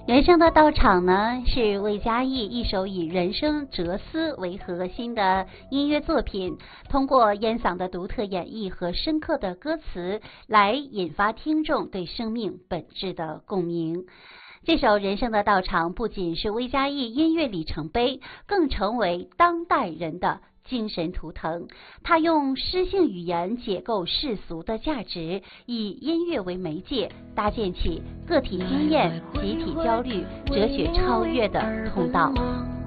人生的道场呢，是魏嘉译一首以人生哲思为核心的音乐作品，通过烟嗓的独特演绎和深刻的歌词，来引发听众对生命本质的共鸣。这首《人生的道场》不仅是魏嘉译音乐里程碑，更成为当代人的精神图腾。他用诗性语言解构世俗的价值，以音乐为媒介，搭建起个体经验、集体焦虑、哲学超越的通道。